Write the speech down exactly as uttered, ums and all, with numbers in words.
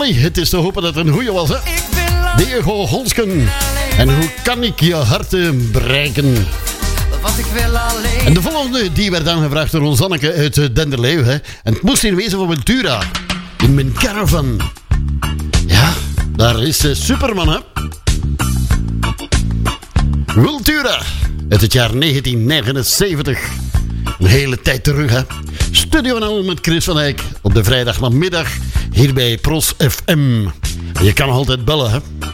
Allee, het is te hopen dat het een goeie was, hè? Diego Holsken. En hoe kan ik je harten bereiken? Want ik wil alleen. En de volgende, die werd aangevraagd door ons Anneke uit Denderleeuw, hè? En het moest hier wezen van Ventura. In mijn caravan. Ja, daar is uh, Superman, hè? Ventura. Uit het jaar negentien negenenzeventig. Een hele tijd terug, hè? Studio nou met Chris van Eyck. Op de vrijdagmiddag hier bij Pros F M. En je kan nog altijd bellen, hè?